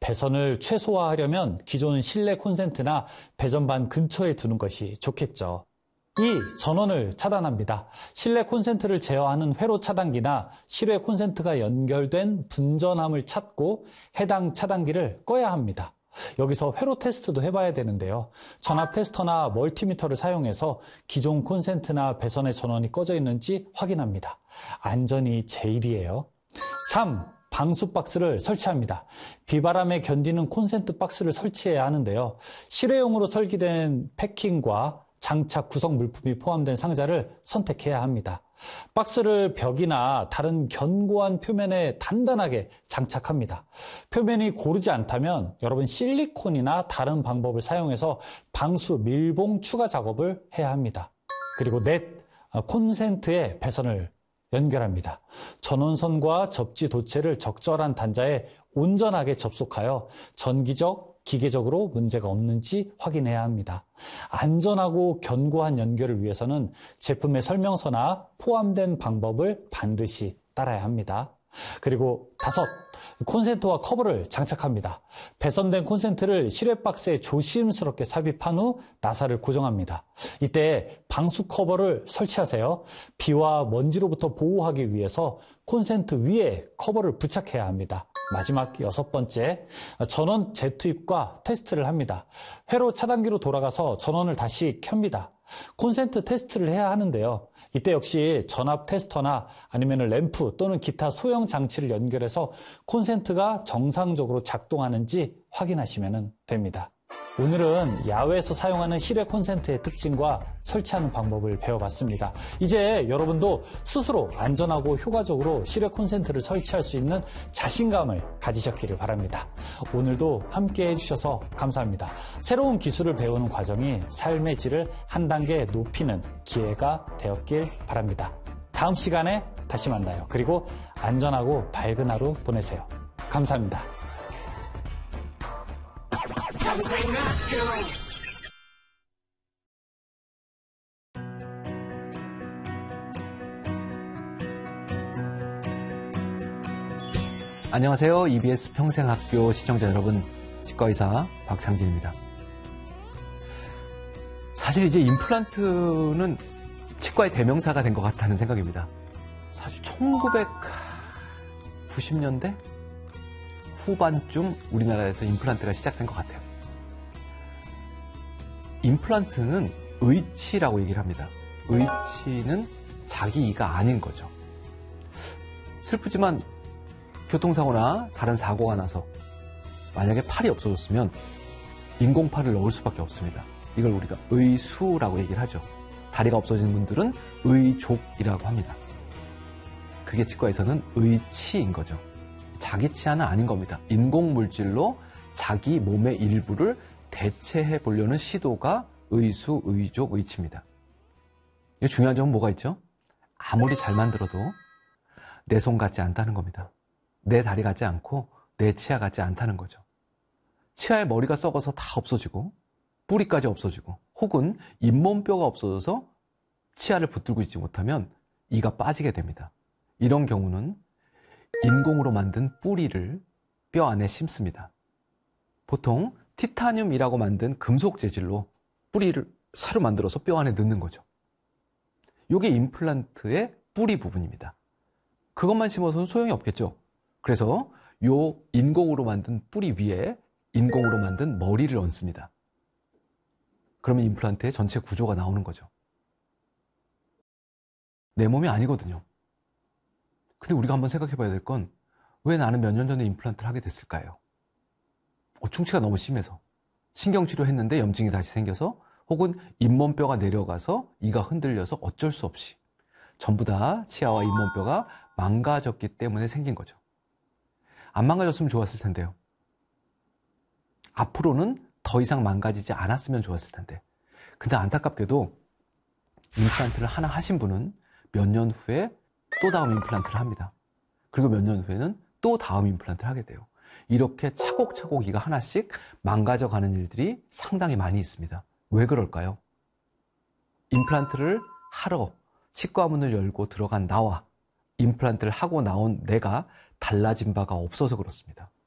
배선을 최소화하려면 기존 실내 콘센트나 배전반 근처에 두는 것이 좋겠죠. 2. 전원을 차단합니다. 실내 콘센트를 제어하는 회로 차단기나 실외 콘센트가 연결된 분전함을 찾고 해당 차단기를 꺼야 합니다. 여기서 회로 테스트도 해봐야 되는데요. 전압 테스터나 멀티미터를 사용해서 기존 콘센트나 배선의 전원이 꺼져 있는지 확인합니다. 안전이 제일이에요. 3. 방수 박스를 설치합니다. 비바람에 견디는 콘센트 박스를 설치해야 하는데요. 실외용으로 설계된 패킹과 장착 구성 물품이 포함된 상자를 선택해야 합니다. 박스를 벽이나 다른 견고한 표면에 단단하게 장착합니다. 표면이 고르지 않다면 여러분 실리콘이나 다른 방법을 사용해서 방수 밀봉 추가 작업을 해야 합니다. 그리고 넷, 콘센트에 배선을 연결합니다. 전원선과 접지 도체를 적절한 단자에 온전하게 접속하여 전기적, 기계적으로 문제가 없는지 확인해야 합니다. 안전하고 견고한 연결을 위해서는 제품의 설명서나 포함된 방법을 반드시 따라야 합니다. 그리고 5, 콘센트와 커버를 장착합니다. 배선된 콘센트를 실외 박스에 조심스럽게 삽입한 후 나사를 고정합니다. 이때 방수 커버를 설치하세요. 비와 먼지로부터 보호하기 위해서 콘센트 위에 커버를 부착해야 합니다. 마지막 6번째, 전원 재투입과 테스트를 합니다. 회로 차단기로 돌아가서 전원을 다시 켭니다. 콘센트 테스트를 해야 하는데요. 이때 역시 전압 테스터나 아니면 램프 또는 기타 소형 장치를 연결해서 콘센트가 정상적으로 작동하는지 확인하시면 됩니다. 오늘은 야외에서 사용하는 실외 콘센트의 특징과 설치하는 방법을 배워봤습니다. 이제 여러분도 스스로 안전하고 효과적으로 실외 콘센트를 설치할 수 있는 자신감을 가지셨기를 바랍니다. 오늘도 함께 해주셔서 감사합니다. 새로운 기술을 배우는 과정이 삶의 질을 한 단계 높이는 기회가 되었길 바랍니다. 다음 시간에 다시 만나요. 그리고 안전하고 밝은 하루 보내세요. 감사합니다. 안녕하세요. EBS 평생학교 시청자 여러분, 치과의사 박창진입니다. 사실 이제 임플란트는 치과의 대명사가 된 것 같다는 생각입니다. 사실 1990년대 후반쯤 우리나라에서 임플란트가 시작된 것 같아요. 임플란트는 의치라고 얘기를 합니다. 의치는 자기 이가 아닌 거죠. 슬프지만 교통사고나 다른 사고가 나서 만약에 팔이 없어졌으면 인공팔을 넣을 수밖에 없습니다. 이걸 우리가 의수라고 얘기를 하죠. 다리가 없어진 분들은 의족이라고 합니다. 그게 치과에서는 의치인 거죠. 자기 치아는 아닌 겁니다. 인공물질로 자기 몸의 일부를 대체해 보려는 시도가 의수, 의족, 의치입니다. 중요한 점은 뭐가 있죠? 아무리 잘 만들어도 내 손 같지 않다는 겁니다. 내 다리 같지 않고 내 치아 같지 않다는 거죠. 치아에 머리가 썩어서 다 없어지고 뿌리까지 없어지고 혹은 잇몸뼈가 없어져서 치아를 붙들고 있지 못하면 이가 빠지게 됩니다. 이런 경우는 인공으로 만든 뿌리를 뼈 안에 심습니다. 보통 티타늄이라고 만든 금속 재질로 뿌리를 새로 만들어서 뼈 안에 넣는 거죠. 이게 임플란트의 뿌리 부분입니다. 그것만 심어서는 소용이 없겠죠. 그래서 요 인공으로 만든 뿌리 위에 인공으로 만든 머리를 얹습니다. 그러면 임플란트의 전체 구조가 나오는 거죠. 내 몸이 아니거든요. 근데 우리가 한번 생각해 봐야 될 건 왜 나는 몇 년 전에 임플란트를 하게 됐을까요? 충치가 너무 심해서 신경치료 했는데 염증이 다시 생겨서 혹은 잇몸뼈가 내려가서 이가 흔들려서 어쩔 수 없이 전부 다 치아와 잇몸뼈가 망가졌기 때문에 생긴 거죠. 안 망가졌으면 좋았을 텐데요. 앞으로는 더 이상 망가지지 않았으면 좋았을 텐데. 근데 안타깝게도 임플란트를 하나 하신 분은 몇 년 후에 또 다음 임플란트를 합니다. 그리고 몇 년 후에는 또 다음 임플란트를 하게 돼요. 이렇게 차곡차곡 이가 하나씩 망가져가는 일들이 상당히 많이 있습니다. 왜 그럴까요? 임플란트를 하러 치과 문을 열고 들어간 나와 임플란트를 하고 나온 내가 달라진 바가 없어서 그렇습니다.